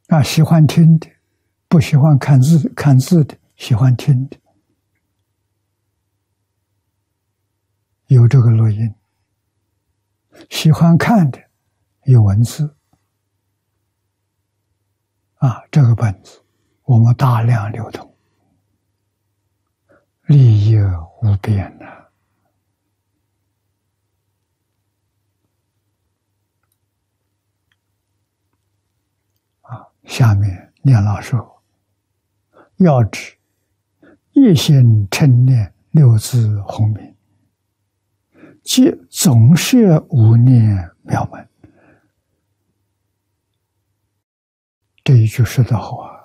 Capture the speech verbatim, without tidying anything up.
啊，喜欢听的，不喜欢看字看字的，喜欢听的，有这个录音；喜欢看的，有文字。啊，这个本子我们大量流通，利益无边呐！啊，下面念老说：要知一心称念六字洪名，即总摄无念妙门。这一句说得好啊！